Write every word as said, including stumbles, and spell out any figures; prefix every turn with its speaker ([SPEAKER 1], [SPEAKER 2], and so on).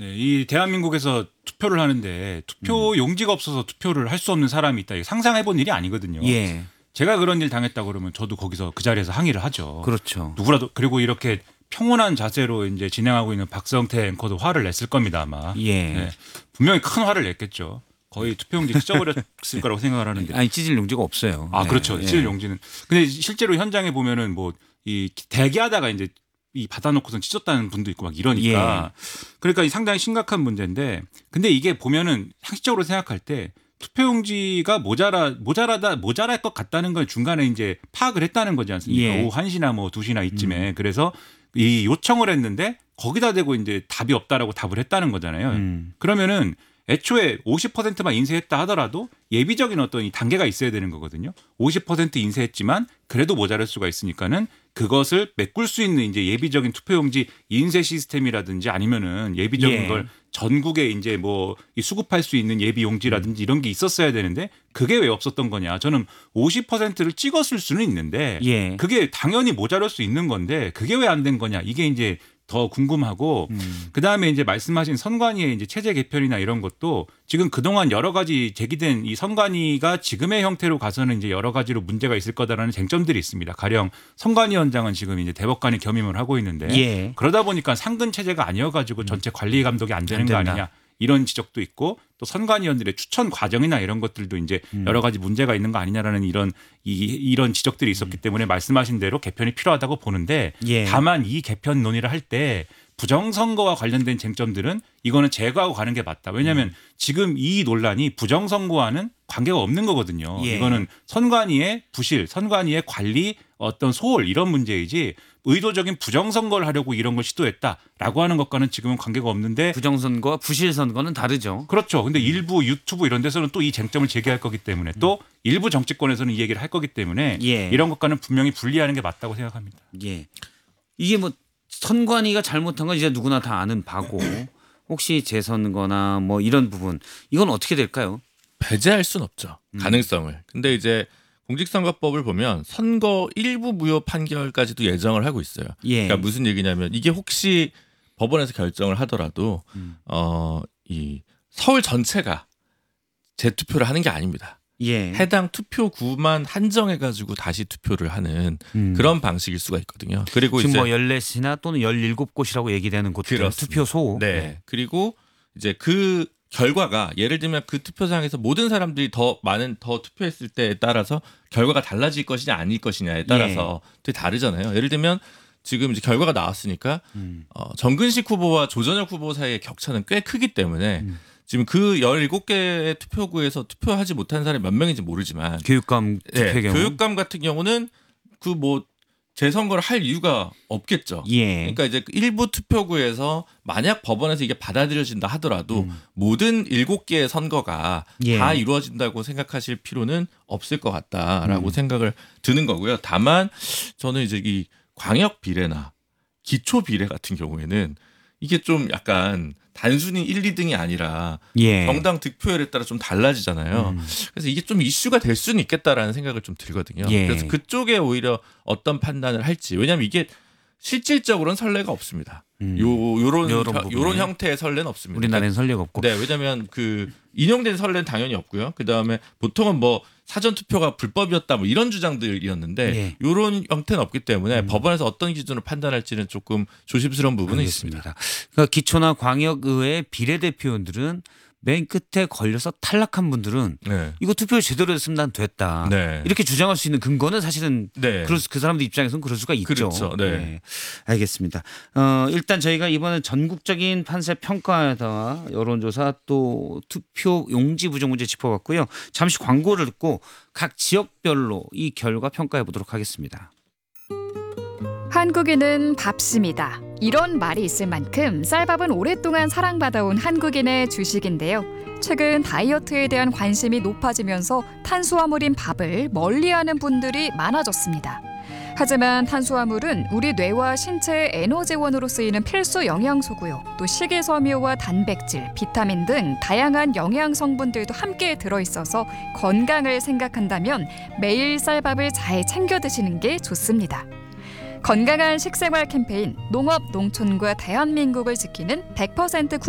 [SPEAKER 1] 네, 이 대한민국에서 투표를 하는데 투표 음. 용지가 없어서 투표를 할 수 없는 사람이 있다. 상상해본 일이 아니거든요.
[SPEAKER 2] 예.
[SPEAKER 1] 제가 그런 일 당했다 그러면 저도 거기서 그 자리에서 항의를 하죠.
[SPEAKER 2] 그렇죠.
[SPEAKER 1] 누구라도. 그리고 이렇게 평온한 자세로 이제 진행하고 있는 박성태 앵커도 화를 냈을 겁니다 아마.
[SPEAKER 2] 예.
[SPEAKER 1] 네, 분명히 큰 화를 냈겠죠. 거의 투표용지 찢어버렸을 거라고 생각을 하는데.
[SPEAKER 2] 아니 찢을 용지가 없어요.
[SPEAKER 1] 아
[SPEAKER 2] 네.
[SPEAKER 1] 그렇죠.
[SPEAKER 2] 예.
[SPEAKER 1] 찢을 용지는. 근데 실제로 현장에 보면은 뭐 이 대기하다가 이제 이 받아놓고선 찢었다는 분도 있고 막 이러니까. 예. 그러니까 상당히 심각한 문제인데. 근데 이게 보면은 상식적으로 생각할 때 투표용지가 모자라 모자라다 모자랄 것 같다는 걸 중간에 이제 파악을 했다는 거지 않습니까?
[SPEAKER 2] 예.
[SPEAKER 1] 오후 한 시나 뭐 두 시나 이쯤에.
[SPEAKER 2] 음.
[SPEAKER 1] 그래서 이 요청을 했는데 거기다 대고 이제 답이 없다라고 답을 했다는 거잖아요.
[SPEAKER 2] 음.
[SPEAKER 1] 그러면은 애초에 오십 퍼센트만 인쇄했다 하더라도 예비적인 어떤 이 단계가 있어야 되는 거거든요. 오십 퍼센트 인쇄했지만 그래도 모자랄 수가 있으니까는 그것을 메꿀 수 있는 이제 예비적인 투표용지 인쇄 시스템이라든지 아니면은 예비적인
[SPEAKER 2] 예.
[SPEAKER 1] 걸 전국에 이제 뭐 수급할 수 있는 예비 용지라든지 이런 게 있었어야 되는데 그게 왜 없었던 거냐. 저는 오십 퍼센트를 찍었을 수는 있는데
[SPEAKER 2] 예.
[SPEAKER 1] 그게 당연히 모자랄 수 있는 건데 그게 왜 안 된 거냐. 이게 이제 더 궁금하고 음. 그다음에 이제 말씀하신 선관위의 이제 체제 개편이나 이런 것도 지금 그동안 여러 가지 제기된 이 선관위가 지금의 형태로 가서는 이제 여러 가지로 문제가 있을 거다라는 쟁점들이 있습니다. 가령 선관위원장은 지금 이제 대법관이 겸임을 하고 있는데
[SPEAKER 2] 예.
[SPEAKER 1] 그러다 보니까 상근 체제가 아니어가지고 전체 관리 감독이 안 되는 안 거 아니냐. 이런 지적도 있고 또 선관위원들의 추천 과정이나 이런 것들도 이제
[SPEAKER 2] 음.
[SPEAKER 1] 여러 가지 문제가 있는 거 아니냐라는 이런 이, 이런 지적들이 있었기 때문에 말씀하신 대로 개편이 필요하다고 보는데
[SPEAKER 2] 예.
[SPEAKER 1] 다만 이 개편 논의를 할 때 부정선거와 관련된 쟁점들은 이거는 제거하고 가는 게 맞다. 왜냐하면 음. 지금 이 논란이 부정선거와는 관계가 없는 거거든요.
[SPEAKER 2] 예.
[SPEAKER 1] 이거는 선관위의 부실, 선관위의 관리 어떤 소홀 이런 문제이지 의도적인 부정선거를 하려고 이런 걸 시도했다라고 하는 것과는 지금은 관계가 없는데
[SPEAKER 2] 부정선거와 부실선거는 다르죠.
[SPEAKER 1] 그렇죠. 근데 일부 유튜브 이런 데서는 또 이 쟁점을 제기할 거기 때문에 또 일부 정치권에서는 이 얘기를 할 거기 때문에
[SPEAKER 2] 예.
[SPEAKER 1] 이런 것과는 분명히 분리하는 게 맞다고 생각합니다.
[SPEAKER 2] 예. 이게 뭐 선관위가 잘못한 건 이제 누구나 다 아는 바고 혹시 재선거나 뭐 이런 부분 이건 어떻게 될까요?
[SPEAKER 3] 배제할 수는 없죠. 가능성을. 음. 근데 이제 공직선거법을 보면 선거 일부 무효 판결까지도 예정을 하고 있어요.
[SPEAKER 2] 예.
[SPEAKER 3] 그러니까 무슨 얘기냐면 이게 혹시 법원에서 결정을 하더라도
[SPEAKER 2] 음.
[SPEAKER 3] 어, 이 서울 전체가 재투표를 하는 게 아닙니다.
[SPEAKER 2] 예.
[SPEAKER 3] 해당 투표구만 한정해가지고 다시 투표를 하는
[SPEAKER 2] 음.
[SPEAKER 3] 그런 방식일 수가 있거든요. 그리고
[SPEAKER 2] 지금
[SPEAKER 3] 이제
[SPEAKER 2] 뭐 열네 시나 또는 열일곱 곳이라고 얘기되는 곳들
[SPEAKER 3] 그렇습니다.
[SPEAKER 2] 투표소.
[SPEAKER 3] 네. 네. 그리고 이제 그 결과가 예를 들면 그 투표장에서 모든 사람들이 더 많은 더 투표했을 때에 따라서 결과가 달라질 것이냐 아닐 것이냐에 따라서 예. 되게 다르잖아요. 예를 들면 지금 이제 결과가 나왔으니까
[SPEAKER 2] 음.
[SPEAKER 3] 어, 정근식 후보와 조전혁 후보 사이의 격차는 꽤 크기 때문에 음. 지금 그 열일곱 개의 투표구에서 투표하지 못한 사람이 몇 명인지 모르지만
[SPEAKER 2] 교육감 투표
[SPEAKER 3] 네,
[SPEAKER 2] 경우
[SPEAKER 3] 교육감 같은 경우는 그 뭐 재선거를 할 이유가 없겠죠.
[SPEAKER 2] 예.
[SPEAKER 3] 그러니까 이제 일부 투표구에서 만약 법원에서 이게 받아들여진다 하더라도
[SPEAKER 2] 음.
[SPEAKER 3] 모든 일곱 개의 선거가
[SPEAKER 2] 예.
[SPEAKER 3] 다 이루어진다고 생각하실 필요는 없을 것 같다라고
[SPEAKER 2] 음.
[SPEAKER 3] 생각을 드는 거고요. 다만 저는 이제 이 광역 비례나 기초 비례 같은 경우에는 이게 좀 약간 단순히 일, 이 등이 아니라
[SPEAKER 2] 예.
[SPEAKER 3] 정당 득표율에 따라 좀 달라지잖아요.
[SPEAKER 2] 음.
[SPEAKER 3] 그래서 이게 좀 이슈가 될 수는 있겠다라는 생각을 좀 들거든요.
[SPEAKER 2] 예.
[SPEAKER 3] 그래서 그쪽에 오히려 어떤 판단을 할지. 왜냐하면 이게 실질적으로는 선례가 없습니다.
[SPEAKER 2] 음.
[SPEAKER 3] 요 요런
[SPEAKER 2] 요런
[SPEAKER 3] 혀,
[SPEAKER 2] 부분에.
[SPEAKER 3] 요런 형태의 선례는 없습니다.
[SPEAKER 2] 우리나라에는 선례가 없고.
[SPEAKER 3] 네, 왜냐하면 그 인용된 선례는 당연히 없고요. 그 다음에 보통은 뭐 사전 투표가 불법이었다 뭐 이런 주장들이었는데
[SPEAKER 2] 예.
[SPEAKER 3] 이런 형태는 없기 때문에
[SPEAKER 2] 음.
[SPEAKER 3] 법원에서 어떤 기준으로 판단할지는 조금 조심스러운 부분은
[SPEAKER 2] 알겠습니다.
[SPEAKER 3] 있습니다.
[SPEAKER 2] 그러니까 기초나 광역의회 비례대표원들은 맨 끝에 걸려서 탈락한 분들은
[SPEAKER 3] 네.
[SPEAKER 2] 이거 투표 제대로 했으면 난 됐다.
[SPEAKER 3] 네.
[SPEAKER 2] 이렇게 주장할 수 있는 근거는 사실은
[SPEAKER 3] 네.
[SPEAKER 2] 그럴 수, 그 사람들 입장에서는 그럴 수가 있죠.
[SPEAKER 3] 그렇죠. 네.
[SPEAKER 2] 네. 알겠습니다. 어, 일단 저희가 이번에 전국적인 판세 평가에다가 여론조사 또 투표 용지 부정 문제 짚어봤고요. 잠시 광고를 듣고 각 지역별로 이 결과 평가해 보도록 하겠습니다.
[SPEAKER 4] 한국인은 밥심이다. 이런 말이 있을 만큼 쌀밥은 오랫동안 사랑받아온 한국인의 주식인데요. 최근 다이어트에 대한 관심이 높아지면서 탄수화물인 밥을 멀리하는 분들이 많아졌습니다. 하지만 탄수화물은 우리 뇌와 신체의 에너지원으로 쓰이는 필수 영양소고요. 또 식이섬유와 단백질, 비타민 등 다양한 영양 성분들도 함께 들어있어서 건강을 생각한다면 매일 쌀밥을 잘 챙겨 드시는 게 좋습니다. 건강한 식생활 캠페인 농업, 농촌과 대한민국을 지키는 백 퍼센트